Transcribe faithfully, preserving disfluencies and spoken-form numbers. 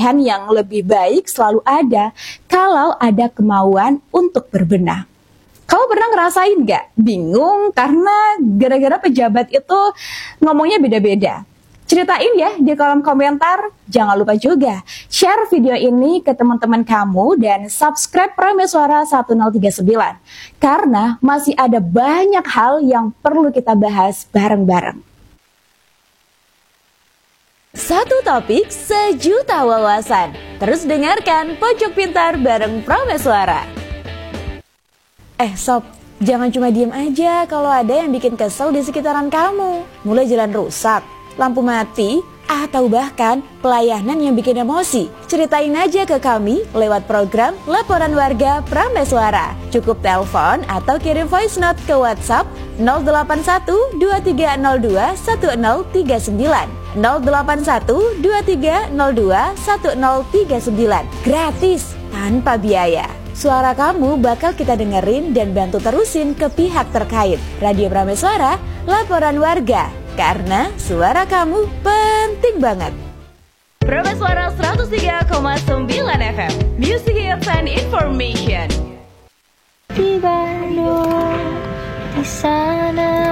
pilihan yang lebih baik selalu ada kalau ada kemauan untuk berbenah. Kamu pernah ngerasain gak bingung karena gara-gara pejabat itu ngomongnya beda-beda? Ceritain ya di kolom komentar. Jangan lupa juga share video ini ke teman-teman kamu dan subscribe Prameswara seratus tiga puluh sembilan karena masih ada banyak hal yang perlu kita bahas bareng-bareng. Satu topik, sejuta wawasan. Terus dengarkan Pojok Pintar bareng Prameswara. Eh sob, jangan cuma diem aja kalau ada yang bikin kesel di sekitaran kamu. Mulai jalan rusak, lampu mati, atau bahkan pelayanan yang bikin emosi. Ceritain aja ke kami lewat program Laporan Warga Prameswara. Cukup telepon atau kirim voice note ke WhatsApp nol delapan satu dua tiga nol dua satu nol tiga sembilan nol delapan satu dua tiga nol dua satu nol tiga sembilan. Gratis, tanpa biaya. Suara kamu bakal kita dengerin dan bantu terusin ke pihak terkait. Radio Prameswara, Laporan Warga. Karena suara kamu penting banget. Prameswara seratus tiga koma sembilan F M, Music Hits and Information. Di Bandung, di sana